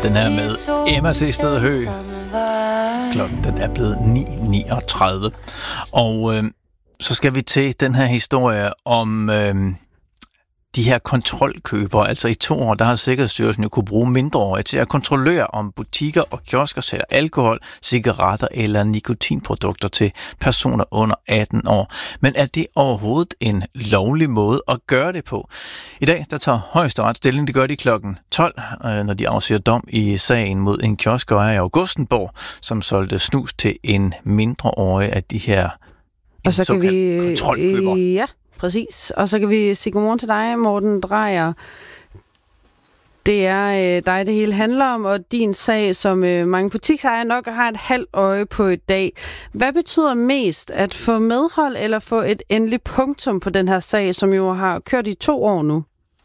Den her med Emma C. Sted Hø. Klokken den er blevet 9:39. Og så skal vi til den her historie om de her kontrolkøbere. Altså i 2 år, der har Sikkerhedsstyrelsen jo kunne bruge mindreårige til at kontrollere, om butikker og kiosker sælger alkohol, cigaretter eller nikotinprodukter til personer under 18 år. Men er det overhovedet en lovlig måde at gøre det på? I dag, der tager Højesteret stilling. Det gør de klokken 12, når de afsiger dom i sagen mod en kiosker i Augustenborg, som solgte snus til en mindreårig af de her og så kan vi kontrolkøbere. Ja. Præcis. Og så kan vi sige godmorgen til dig, Morten Dreyer. Det er dig, det hele handler om, og din sag, som mange butiksejere nok har et halvt øje på i dag. Hvad betyder mest, at få medhold eller få et endeligt punktum på den her sag, som jo har kørt i 2 år nu?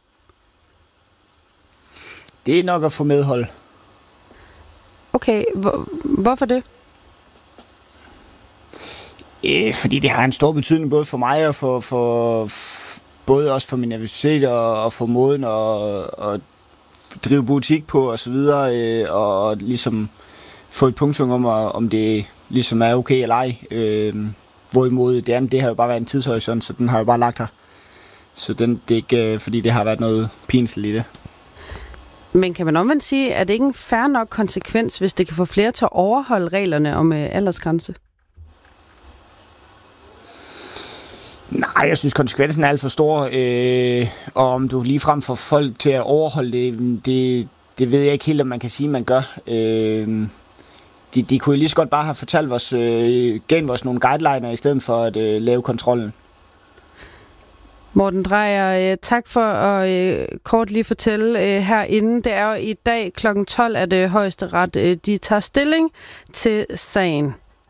Det er nok at få medhold. Okay, hvorfor det? Fordi det har en stor betydning både for mig og for både også for min nervøsitet og for måden at drive butik på og så videre, og ligesom få et punktum om det ligesom er okay eller ej. Hvorimod det andet, det har jo bare været en tidshorisont, så den har jo bare lagt her. Så det er ikke, fordi det har været noget pinsligt i det. Men kan man omvendt sige, at det ikke er en fair nok konsekvens, hvis det kan få flere til at overholde reglerne om aldersgrænse? Nej, jeg synes, konsekvensen er alt for stor, og om du ligefrem får folk til at overholde det ved jeg ikke helt, om man kan sige, man gør. De kunne jo lige så godt bare have fortalt os, gennem os nogle guideliner, i stedet for at lave kontrollen. Morten Dreyer, tak for at kort lige fortælle herinde. Det er jo i dag kl. 12, at Højesteret de tager stilling til sagen.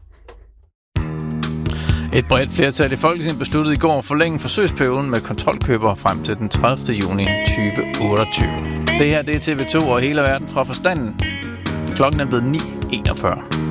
Et bredt flertal i Folketinget besluttede i går at forlænge forsøgsperioden med kontrolkøbere frem til den 30. juni 2028. Det her det er TV2 og hele verden fra forstanden. Klokken er blevet 9:41.